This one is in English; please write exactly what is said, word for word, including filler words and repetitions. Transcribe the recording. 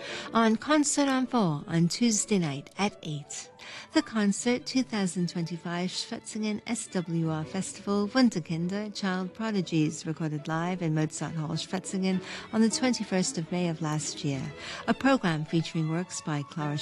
on Concert on four on Tuesday night at eight. The concert twenty twenty-five Schwetzingen S W R Festival Wunderkinder Child Prodigies, recorded live in Mozart Hall, Schwetzingen on the twenty-first of May of last year. A program featuring works by Clara